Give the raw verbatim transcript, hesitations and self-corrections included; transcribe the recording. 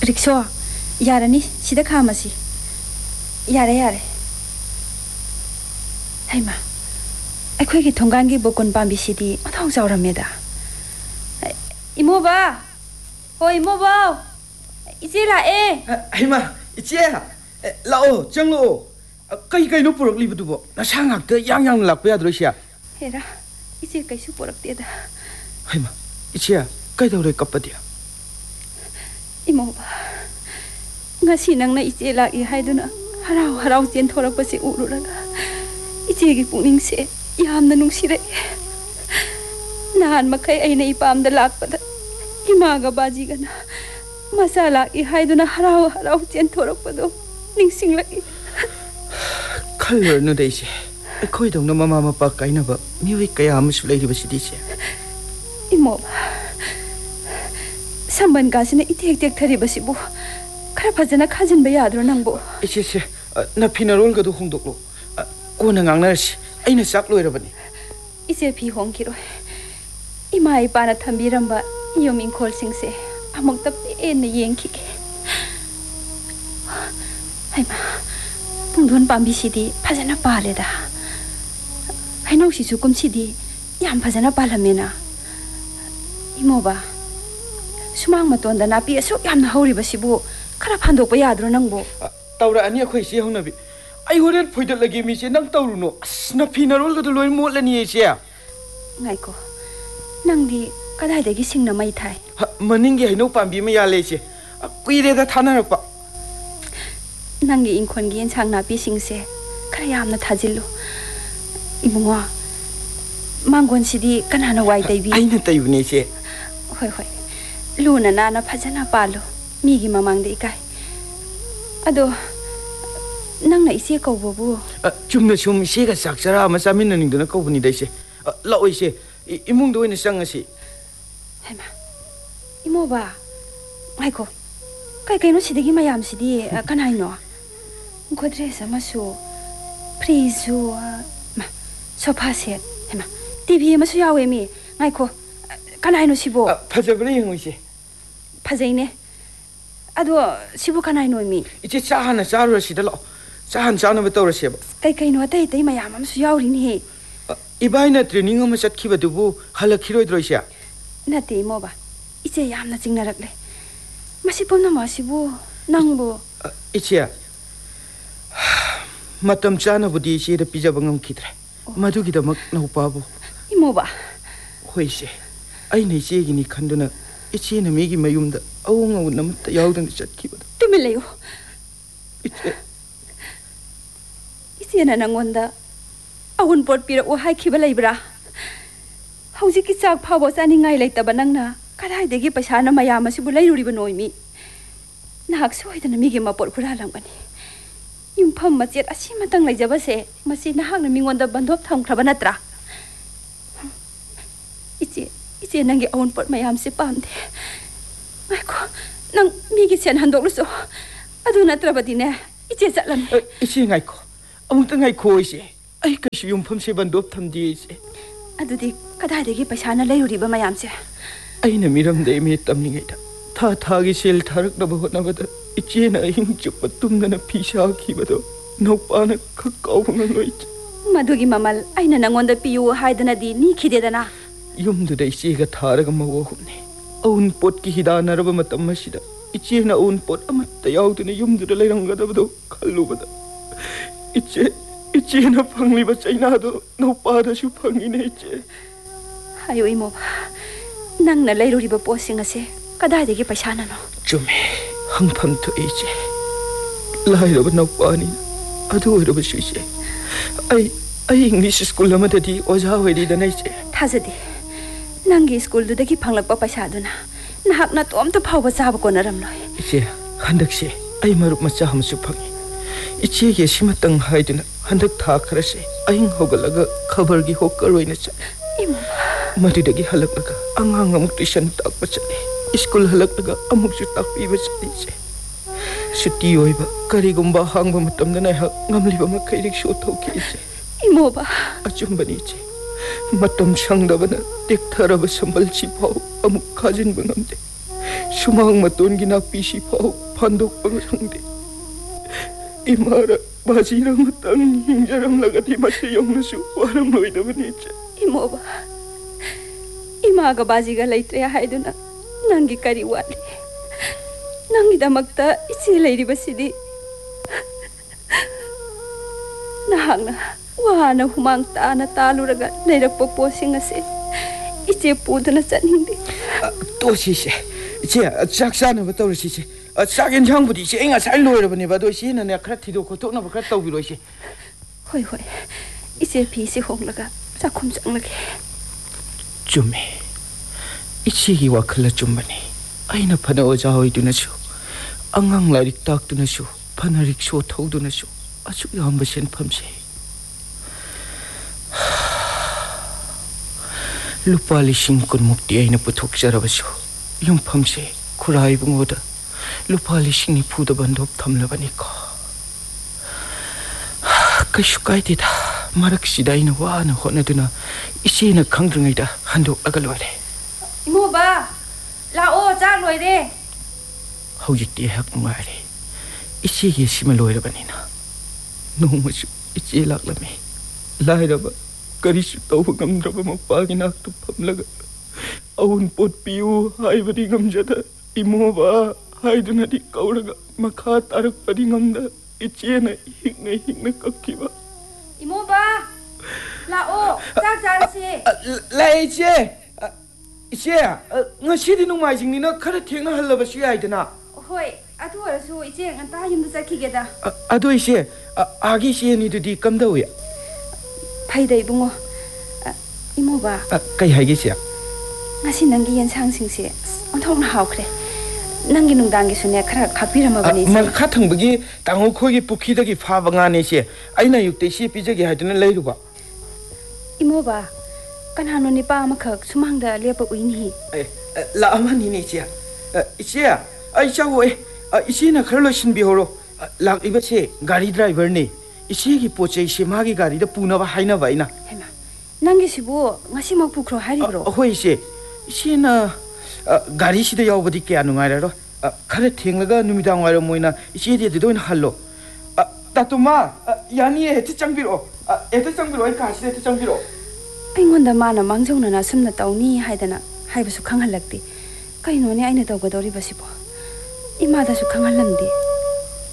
रिक्शो यारनी सिदा खामसी यारे यारे हैमा अखोइगी थोंगानगी बोकोन पाम्बिसिदी मथाउ जावरामेदा इमोबा हो इमोबा इचे लाए हैमा इचे लाओ चंगलो कई कई नो पुरकलिबदुबो नसा ngakte yang yang lakpa yadrosia Hera इचे कैसु पुरकतेदा हैमा इचे कई दौरे कपदिया इमोबा ngasi nangna iche laki haiduna harau harau chen thorakpasi ururaga ichegi pungning se yamna nungsire nahan makai aina ipamda lakpada imaga baji gana masala i haiduna harau harau chen thorakpado ningsinglaki khalor nu deise khoi dongna mama mapa kaina ba miwi kaya amus leiri basidi se imoba samban gasina itek tek thari basibu खरा फजना खाजिन बे याद्रो नंगबो इसे से न फिनरोल गदु होंदोकलो कोना ngangnarsi aina sak loirabani इसे फि होंखिरो इमा इपाना थंबिरंबा योमिंग खोल सिंगसे अमुक तब एन येंखिके हाइमा पुंदोन पाम्बिसिदी फजना पालेदा हाइनौसिसु कुमसिदी याम फजना पालमेना इमोबा सुमांग मतोंदा नापी असु यामना हौरिबसिबो खरा फांदोक याद्रो नंगबो तौरा अनि अखोइ से हौनबि आई होरेन फोइदत लगे मिसे नंग तौरुनो अस न फिनरोल गदु लोइ मोटलनि एसे ngaiko nangdi kadai degi singna mai thai maningi haino pambi ma yale se kuire da thanarpa nangi inkhon gi ensang na pi singse khara yamna thajillu ibungwa mangon sidi kanana wai dai bi aina taibne se hoi hoi luna na na phajana palo migi mamang de kai ado nangna ise kawbobu chumna chum ise ga sakchara ma samin ning duna kawbuni dai se la oise imung do ina sangasi hema imoba aiko kai kai no sidigi mayam sidi kanai no godres amasu frizu ma sofa set hema tv amasu yawe mi aiko kanai no sibo phajabri ngoise phajai ne ado sibu kanai no mi iche chahana charu sida lo chahan chana ba tawra seba kai kai no tai tai mayam amasu yawri ni he ibaina training ama chatkhiba dubu halakhiroi droisia nate imoba iche yamna chingnarakle masi pomna masibu nangbo iche matam chana budi che da pijaba ngam khidre madu gi damak nau pabu imoba hoise ai nei che gi ni khanduna iche na me gi mayum da awung awu nam ta yawdan chatkhiba tumeleyo iche iche na nangonda awun pot pira o hai khiba leibra hauji ki chak phabo chani ngai leitaba nangna kadai degi paisa na mayam asibu leiruri banoi mi nak soidana mi gi mapor khura langani yum pham machet asi matang leijaba se masi na hang na mingonda bandop tham khraba natra iche iche nangi awun pot mayam se pamde ai ko nang mi gi chen handok lu so adu natra badine iche chatlam iche ngai ko amung ta ngai ko ise ai ka shiyum pham se bandop tham di ise adudi kadai degi paisa na leiruri ba mayam se aina miram de me tamni ngai da tha tha gi sel tharak na bahot na bada iche na hing chup tum na pisa khi bado no pa na khakau ngoi madugi mamal aina nangonda piyu haidana di ni khidedana yum du dai che ga thara ga mawo humne aun pot ki hidana raba matam masida iche na aun pot amatta yaudu ne yum du da leirang ga da bado khallu bada iche iche na phangli ba chaina do no pa da su phangi ne iche hayo imo nang na leiruri ba posing ase kadai degi paisa na no chume hang pham to iche lai ro ba no pa ni adu ro ba su iche ai ai english school ma da di oja hoi di da nai che thajadi nangi school du degi phanglak pa paisa du na nahak na tom to phau ba cha ba ko na ram loi iche handak se ai marup ma cha ham su phangi iche ye simatang haiduna handak tha khara se aing hogalaga khabar gi hokkar oina cha imo madudagi halaknaga angang amuk tuition tak ba chale school halaknaga amuk ju tak pi ba chali se suti oiba kari gumba hang ba matam na ha ngamli ba ma khairik sho thoki che imo ba achum bani che matam sang da bana tek thara ba sambal chi pau amuk khajin ba ngamde Sumang maton ginakpi si Pao pandok pangsangde. Imara basirang matang hingjaram lagati masayong nasu waram loy na banitsa. Imo ba? Imaga baziga laitre haiduna nangi kari wali. Nangi damakta ichi lairiba sidi. Nahangna wahana humang taana taluraga lairakpa posing ase. Ichi puduna chaningdi. To sise. Ichi chak sanaba tawrasise. Chak enjangbudi ichi enga sai loirabane ba do isi na ne khara thido khotok na ba khara tawbiro ise. Hoi hoi. Ichi phi si honglaga chakhum changlage. Chume. Ichi gi wakhala chumbani. Aina phana oja hoiduna chu. Angang lairik taktuna chu. Phana rikshaw thauduna chu. Achu yamba senphamse. Lupa lising kun mukti aina puthok jarabasu. Yumphamse khurai bungoda. Lupa lising ni phuda bandop thamlabani ko. Kaishu kaitida marak sida ina wana honaduna isina khangdringaida handok agalwale. Imo ba lao chak loire. Haujikti hak ngare. Isi gi sima loirabanina. Nomasu ichi laklame. Lairaba karisu tawba ngamdraba mapagi naktu phamlaga. Awun pot piu haibadi ngamjada. Imo ba haiduna di kauraga makha tarakpadi ngamda. Ichena hingna hingna kakkiba. Imo ba lao chak charasi. Lai iche. Iche ngasidi nungmaijingni khara thengna hallabasi aidana. Hoi atu arasu iche nganta yumda chakhigeda. Ado iche agi che ni dudi kamdawi. Phaidai bungo. Imo ba kai haige che. Ngasi nangi yensang singse onthong hawkhre. Nangi nungdangi sune khara khapirama mal khathang bagi tango khogi pukhi dagi pha bangane che aina yukte si pijagi haduna leiruba. Imo ba kanhano ni pa makhak sumangda lepa uini. La amani ni che. Iche ai chawo e isi na khara lo sinbi horo. Lak iba che gari driver ni. Isi gi pochei se magi gari da puna ba haina ba ina. Hema nangi sibu ngasi mak pukro haribro. Hoi se isi na gari sida yaubadi kya nungaira ro. Khare thenglaga numidang wairo moina isi de doin hallo. Tatuma yani e heti changbiro. Ete changbiro ai ka sida heti changbiro. Aingonda mana mangjongna na sumna tawni haidana haibasu khanghalakti. Kaino ne aina tawgadori basibo. Imada su khanghalamdi.